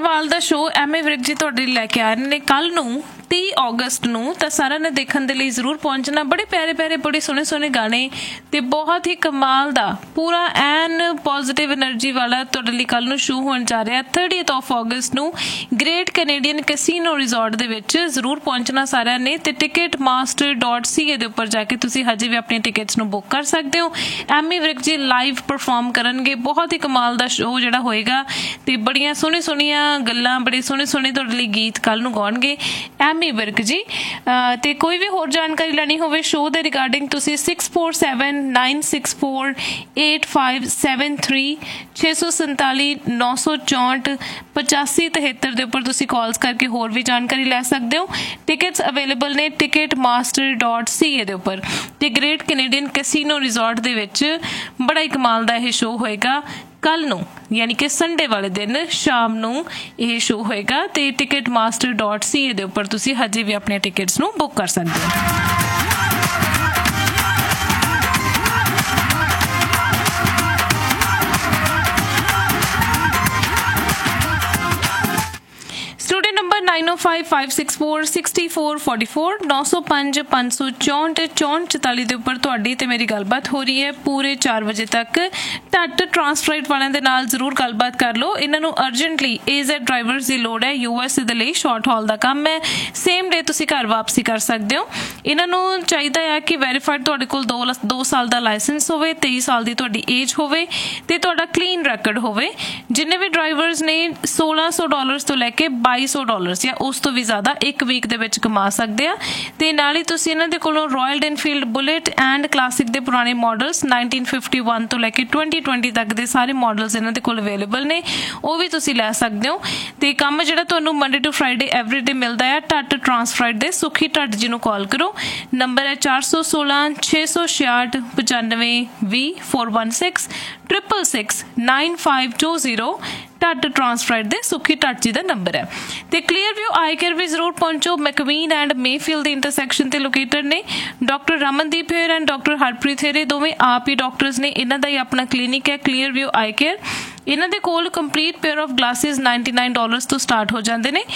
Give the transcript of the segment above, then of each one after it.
कमाल दा show M A Virk जी तुहाडे लई लैके आ रहे ने कल नूं 30 अगस्त नूं तां सारिआं ने देखण दे लई जरूर पहुंचना। बड़े प्यारे प्यारे बड़े सोहने सोहने गाने ते बहुत ही कमाल दा पूरा एन पॉजिटिव एनर्जी वाला तुहाडे लई कल नूं शो होण जा रिहा 30 अगस्त नूं ग्रेट कैनेडियन कैसीनो रिजॉर्ट दे विच जरूर पहुंचना सारिआं ने। ते ticketmaster.ca दे उपर जाके तुसीं हजे भी अपनी टिकट्स नूं बुक कर सकदे हो। M A Virk ji live perform करनगे, बहुत ही कमाल दा शो जिहड़ा होएगा ते बड़ियां सोहनी सोहनियां गल्लां बड़े सोहने सोहने तुहाडे लई गीत कल नूं गाउणगे एम ए विर्क जी। ते कोई भी होर जानकारी लैनी होवे शो दे रिगार्डिंग तुसीं 6479648573 647 964 8573 ਦੇ ਉੱਪਰ ਤੁਸੀਂ ਕਾਲਸ ਕਰਕੇ ਹੋਰ ਵੀ ਜਾਣਕਾਰੀ ਲੈ ਸਕਦੇ ਹੋ। ਟਿਕਟਸ ਅਵੇਲੇਬਲ ਨੇ ticketmaster.ca ਦੇ ਉੱਪਰ। ਤੇ ਗ੍ਰੇਟ ਕੈਨੇਡੀਅਨ ਕੈਸੀਨੋ ਰਿਜ਼ੋਰਟ ਦੇ ਵਿੱਚ ਬੜਾ ਹੀ ਕਮਾਲ ਦਾ ਇਹ ਸ਼ੋ ਹੋਏਗਾ कल नूं यानी कि संडे वाले दिन शाम नूं यह शो होएगा। ते ticketmaster.ca दे उपर तुसीं हजे भी अपने टिकट्स नूं बुक कर सकदे हो। स्टूडियो नंबर 9055646444 905 564 6444 ਦੇ ਉੱਪਰ ਤੁਹਾਡੀ ਤੇ ਮੇਰੀ ਗੱਲਬਾਤ ਹੋ ਰਹੀ ਹੈ ਪੂਰੇ 4 ਵਜੇ ਤੱਕ। ਟੱਟ ਟਰਾਂਸਫਰਾਈਟ ਵਾਲਿਆਂ ਦੇ ਨਾਲ ਜ਼ਰੂਰ ਗੱਲਬਾਤ ਕਰ ਲਓ। ਇਹਨਾਂ ਨੂੰ ਅਰਜੈਂਟਲੀ AZ ਡਰਾਈਵਰਸ ਦੀ ਲੋੜ ਹੈ। US ਦੇ ਲਈ ਸ਼ਾਰਟ ਹਾਲ ਦਾ ਕੰਮ ਹੈ, ਸੇਮ ਡੇ ਤੁਸੀਂ ਘਰ ਵਾਪਸੀ ਕਰ ਸਕਦੇ ਹੋ। ਇਹਨਾਂ ਨੂੰ ਚਾਹੀਦਾ ਹੈ ਕਿ ਵੈਰੀਫਾਈਡ ਤੁਹਾਡੇ ਕੋਲ 2 ਸਾਲ ਦਾ ਲਾਇਸੈਂਸ ਹੋਵੇ, 23 ਸਾਲ ਦੀ ਤੁਹਾਡੀ ਏਜ ਹੋਵੇ ਤੇ ਤੁਹਾਡਾ ਕਲੀਨ ਰੈਕਡ ਹੋਵੇ। ਜਿੰਨੇ ਵੀ ਡਰਾਈਵਰਸ ਨੇ $1600 ਤੋਂ ਲੈ ਕੇ $2200 ਜਾਂ ਉਸ ਤੋਂ ਵੀ ਜ਼ਿਆਦਾ ਇੱਕ ਵੀਕ ਦੇ ਵਿੱਚ ਕਮਾ ਸਕਦੇ ਆ। ਤੇ ਨਾਲ ਹੀ ਤੁਸੀਂ ਇਹਨਾਂ ਦੇ ਕੋਲੋਂ royal Enfield bullet and classic ਦੇ ਪੁਰਾਣੇ ਮਾਡਲਸ 1951 ਤੋਂ ਲੈ ਕੇ 2020 ਤੱਕ ਦੇ ਸਾਰੇ ਮਾਡਲਸ ਇਹਨਾਂ ਦੇ ਕੋਲ ਅਵੇਲੇਬਲ ਨੇ, ਉਹ ਵੀ ਤੁਸੀਂ ਲੈ ਸਕਦੇ ਹੋ। ਤੇ ਕੰਮ ਜਿਹੜਾ ਤੁਹਾਨੂੰ ਮੰਡੇ ਟੂ ਫਰਾਈਡੇ ਐਵਰੀਡੇ ਮਿਲਦਾ ਹੈ ਟੱਟ ਟਰਾਂਸਫਰਾਈਟ ਦੇ ਸੁਖੀ ਟੱਟ ਜੀ ਨੂੰ ਕਾਲ ਕਰੋ। ਨੰਬਰ ਹੈ 416 666 95 20 416 666 9520 ਟੱਟ ਟਰਾਂਸਫਰਾਈਟ ਦੇ ਸੁਖੀ ਟੱਟ ਜੀ ਦਾ ਨੰਬਰ ਹੈ। ਤੇ ਕਲੀਅਰ ਵਿਊ ਆਈ ਕੇਅਰ ਵੀ ਜ਼ਰੂਰ ਪਹੁੰਚੋ। ਮੈਕਵੀਨ ਐਂਡ ਮੇਫੀਲਡ ਦੇ ਇੰਟਰਸੈਕਸ਼ਨ ਤੇ ਲੋਕੇਟਡ ਨੇ। Doctor Ramandeep ਹੈਰ and doctor Harpreet ਹੈਰ ਦੋਵੇਂ ਆਪ ਹੀ ਡਾਕਟਰਸ ਨੇ। ਇਹਨਾਂ ਦਾ ਹੀ ਆਪਣਾ ਕਲੀਨਿਕ ਹੈ ਕਲੀਅਰ ਵਿਊ ਆਈ ਕੇਅਰ। ਇਹਨਾਂ ਦੇ ਕੋਲ ਕੰਪਲੀਟ ਪੇਅਰ ਆਫ ਗਲਾਸਿਸ $99 ਤੋਂ ਸਟਾਰਟ ਹੋ ਜਾਂਦੇ ਨੇ।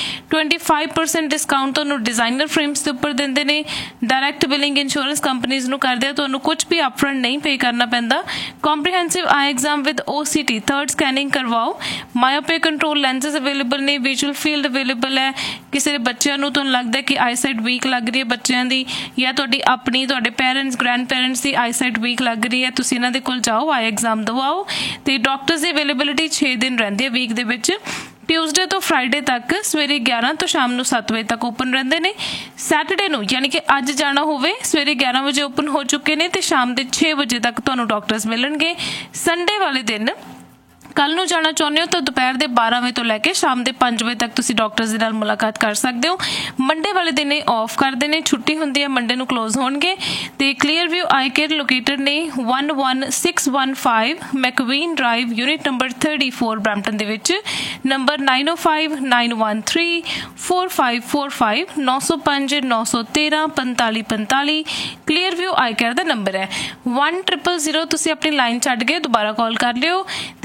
25% ਡਿਸਕਾਊਂਟ ਤੁਹਾਨੂੰ ਡਿਜ਼ਾਈਨਰ ਫਰੇਮਸ ਦੇ ਉੱਪਰ ਦਿੰਦੇ ਨੇ। ਡਾਇਰੈਕਟ ਬਿਲਿੰਗ ਇੰਸ਼ੋਰੈਂਸ ਕੰਪਨੀਜ਼ ਨੂੰ ਕਰਦੇ ਆ, ਤੁਹਾਨੂੰ ਕੁਝ ਵੀ ਅਪਫਰੰਟ ਨਹੀਂ ਪੇ ਕਰਨਾ ਪੈਂਦਾ। Comprehensive I exam with OCT third scanning ਕਰਵਾਓ। ਮਾਇਓਪੇ ਕੰਟਰੋਲ ਲੈਂਸਸ ਅਵੇਲੇਬਲ ਨੇ, ਵਿਜ਼ੂਅਲ ਫੀਲਡ ਅਵੇਲੇਬਲ ਹੈ। ਕਿਸੇ ਦੇ ਬੱਚਿਆਂ ਨੂੰ ਤੁਹਾਨੂੰ ਲੱਗਦਾ ਕਿ ਆਈਸਾਈਟ ਵੀਕ ਲੱਗ ਰਹੀ ਹੈ ਬੱਚਿਆਂ ਦੀ, ਜਾਂ ਤੁਹਾਡੀ ਆਪਣੀ ਤੁਹਾਡੇ ਪੇਰੈਂਟਸ ਗ੍ਰੈਂਡ ਪੇਰੈਂਟਸ ਦੀ ਆਈਸਾਈਟ ਵੀਕ ਲੱਗ ਰਹੀ ਹੈ, ਤੁਸੀਂ ਇਹਨਾਂ ਦੇ ਕੋਲ ਜਾਓ ਆਈ ਐਗਜ਼ਾਮ ਦਵਾਓ। ਤੇ ਡਾਕਟਰਸ ਦੀ ਅਵੇਲੇਬਿਲਿਟੀ 6 ਦਿਨ ਰਹਿੰਦੀ ਹੈ ਵੀਕ ਦੇ ਵਿੱਚ। ਟਿਊਜ਼ਡੇ ਤੋਂ ਫਰਾਈਡੇ ਤੱਕ ਸਵੇਰੇ 11 ਤੋਂ ਸ਼ਾਮ ਨੂੰ 7 ਵਜੇ ਤੱਕ ਓਪਨ ਰਹਿੰਦੇ ਨੇ। ਸੈਟਰਡੇ ਨੂੰ ਯਾਨੀ ਕਿ ਅੱਜ ਜਾਣਾ ਹੋਵੇ ਸਵੇਰੇ 11 ਵਜੇ ਓਪਨ ਹੋ ਚੁੱਕੇ ਨੇ ਤੇ ਸ਼ਾਮ ਦੇ 6 ਵਜੇ ਤੱਕ ਤੁਹਾਨੂੰ ਡਾਕਟਰਸ ਮਿਲਣਗੇ। ਸੰਡੇ ਵਾਲੇ ਦਿਨ ਕੱਲ ਨੂੰ ਜਾਣਾ ਚਾਹੁੰਦੇ ਹੋ ਤਾਂ ਦੁਪਹਿਰ ਦੇ 12 ਵਜੇ ਤੋਂ ਲੈ ਕੇ ਸ਼ਾਮ ਦੇ 5 ਵਜੇ ਤੱਕ ਤੁਸੀਂ ਡਾਕਟਰਸ ਦੇ ਨਾਲ ਮੁਲਾਕਾਤ ਕਰ ਸਕਦੇ ਹੋ। ਮੰਡੇ ਵਾਲੇ ਦਿਨ ਇਹ ਆਫ ਕਰਦੇ ਨੇ, ਛੁੱਟੀ ਹੁੰਦੀ ਹੈ, ਮੰਡੇ ਨੂੰ ਕਲੋਜ਼ ਹੋਣਗੇ। ਤੇ ਕਲੀਅਰ ਵਿਊ ਆਈ ਕੇਅਰ ਲੋਕੇਟਡ ਨੇ 11615 ਮੈਕਵੀਨ ਡਰਾਈਵ ਯੂਨਿਟ ਨੰਬਰ 34 ਬਰੈਂਪਟਨ ਦੇ ਵਿੱਚ। ਨੰਬਰ 9059144545 905 913 4545 ਕਲੀਅਰ ਵਿਊ ਆਈ ਕੇਅਰ ਦਾ ਨੰਬਰ ਹੈ। 1000 ਤੁਸੀਂ ਆਪਣੀ ਲਾਈਨ ਛੱਡ ਕੇ ਦੁਬਾਰਾ ਕਾਲ ਕਰ ਲਿਓ।